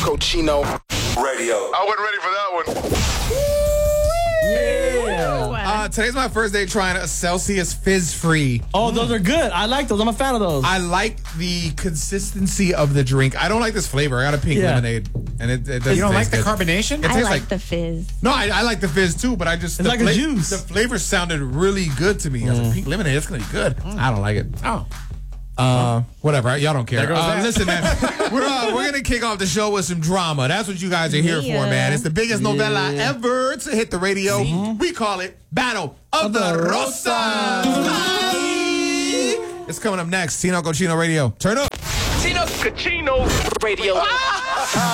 Cochino Radio. I wasn't ready for that one. Today's my first day trying a Celsius Fizz-Free. Oh, those are good. I like those. I'm a fan of those. I like the consistency of the drink. I don't like this flavor. I got a pink lemonade, and it doesn't. You don't like taste the good. carbonation? It I tastes like the fizz. No, I like the fizz too, but I just It's like a juice. The flavor sounded really good to me. I was like, pink lemonade, that's gonna be good. I don't like it. Oh. Whatever. Y'all don't care. There goes that. Listen, man, we're gonna kick off the show with some drama. That's what you guys are here for, man. It's the biggest novella ever to hit the radio. We call it Battle of the Rosas. It's coming up next. Tino Cochino Radio. Turn up. Tino Cochino Radio.